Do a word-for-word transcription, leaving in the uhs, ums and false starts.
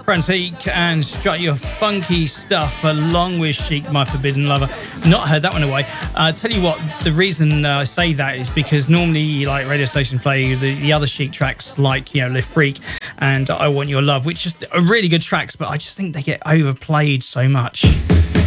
Frantique and Strut Your Funky Stuff along with Chic, My Forbidden Lover. Not heard that one away. I uh, tell you what, the reason uh, I say that is because normally like radio stations play the, the other Chic tracks like, you know, Live Freak and I Want Your Love, which is are really good tracks, but I just think they get overplayed so much.